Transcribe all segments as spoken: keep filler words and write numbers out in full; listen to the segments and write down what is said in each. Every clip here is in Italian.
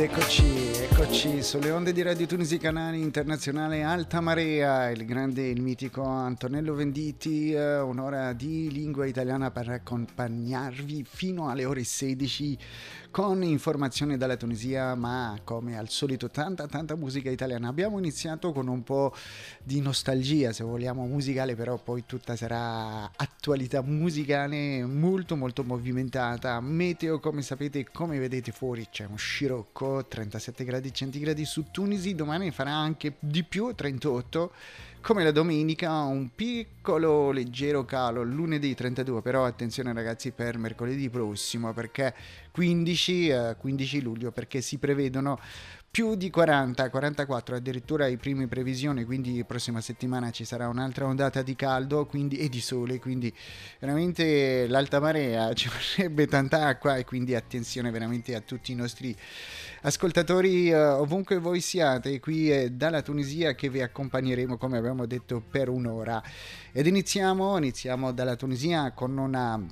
Eccoci, eccoci sulle onde di Radio Tunisi Canale Internazionale Alta Marea, il grande, il mitico Antonello Venditti, eh, un'ora di lingua italiana per accompagnarvi fino alle ore sedici con informazioni dalla Tunisia, ma come al solito tanta tanta musica italiana. Abbiamo iniziato con un po' di nostalgia, se vogliamo, musicale, però poi tutta sarà attualità musicale molto molto movimentata. Meteo, come sapete, come vedete fuori c'è un scirocco, trentasette gradi centigradi su Tunisi, domani farà anche di più, trentotto. Come la domenica, un piccolo leggero calo, lunedì trentadue, però attenzione ragazzi per mercoledì prossimo, perché quindici, eh, quindici luglio, perché si prevedono più di quaranta, quarantaquattro addirittura i primi previsioni, quindi prossima settimana ci sarà un'altra ondata di caldo quindi, e di sole, quindi veramente l'alta marea, ci vorrebbe tanta acqua e quindi attenzione veramente a tutti i nostri ascoltatori eh, ovunque voi siate. Qui è dalla Tunisia che vi accompagneremo, come abbiamo detto, per un'ora, ed iniziamo, iniziamo dalla Tunisia con una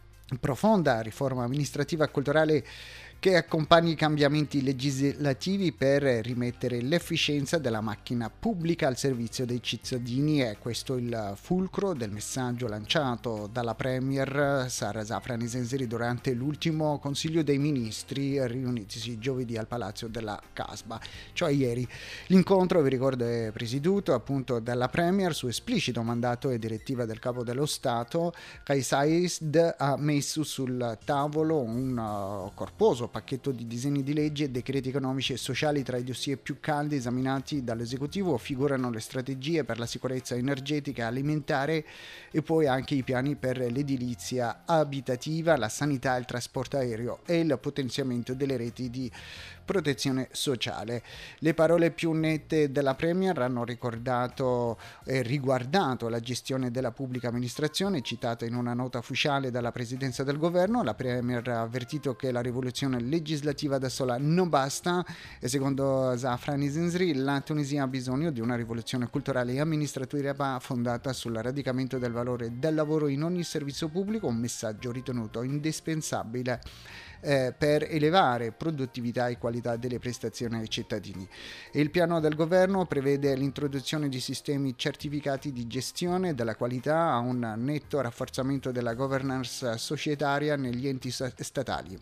profonda riforma amministrativa e culturale che accompagni i cambiamenti legislativi per rimettere l'efficienza della macchina pubblica al servizio dei cittadini. È questo il fulcro del messaggio lanciato dalla Premier Sara Zafrani Zenzeri durante l'ultimo Consiglio dei Ministri riunitisi giovedì al Palazzo della Casba, cioè ieri. L'incontro, vi ricordo, è presieduto appunto dalla Premier su esplicito mandato e direttiva del Capo dello Stato. Kais Saied ha messo sul tavolo un uh, corposo pacchetto di disegni di legge e decreti economici e sociali. Tra i dossier più caldi esaminati dall'esecutivo figurano le strategie per la sicurezza energetica e alimentare e poi anche i piani per l'edilizia abitativa, la sanità, il trasporto aereo e il potenziamento delle reti di protezione sociale. Le parole più nette della Premier hanno ricordato e riguardato la gestione della pubblica amministrazione, citata in una nota ufficiale dalla Presidenza del Governo. La Premier ha avvertito che la rivoluzione legislativa da sola non basta e secondo Zafrani Zenzeri la Tunisia ha bisogno di una rivoluzione culturale e amministrativa fondata sul radicamento del valore del lavoro in ogni servizio pubblico, un messaggio ritenuto indispensabile Eh, per elevare produttività e qualità delle prestazioni ai cittadini. Il piano del governo prevede l'introduzione di sistemi certificati di gestione della qualità, a un netto rafforzamento della governance societaria negli enti statali.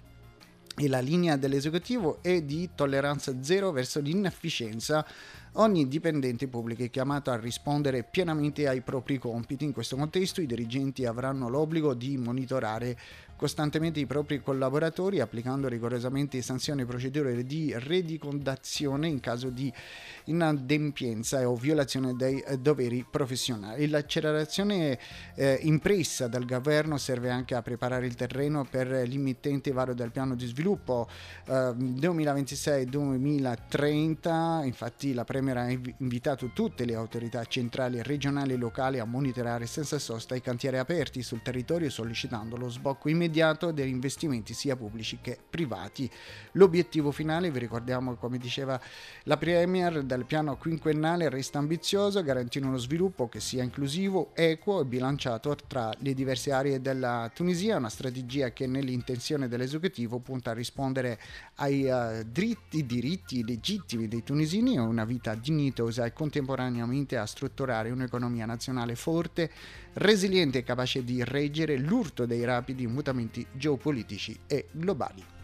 E la linea dell'esecutivo è di tolleranza zero verso l'inefficienza. Ogni dipendente pubblico è chiamato a rispondere pienamente ai propri compiti. In questo contesto i dirigenti avranno l'obbligo di monitorare costantemente i propri collaboratori, applicando rigorosamente sanzioni e procedure di rendicontazione in caso di inadempienza o violazione dei doveri professionali. L'accelerazione eh, impressa dal governo serve anche a preparare il terreno per l'immittente varo del piano di sviluppo eh, duemilaventisei duemilatrenta. Infatti la Premier ha invitato tutte le autorità centrali, regionali e locali a monitorare senza sosta i cantieri aperti sul territorio, sollecitando lo sbocco immediato degli investimenti sia pubblici che privati. L'obiettivo finale, vi ricordiamo, come diceva la Premier, del piano quinquennale resta ambizioso: garantire uno sviluppo che sia inclusivo, equo e bilanciato tra le diverse aree della Tunisia, una strategia che nell'intenzione dell'esecutivo punta a rispondere ai uh, dritti, diritti legittimi dei tunisini e una vita dignitosa e contemporaneamente a strutturare un'economia nazionale forte, resiliente e capace di reggere l'urto dei rapidi mutamenti geopolitici e globali.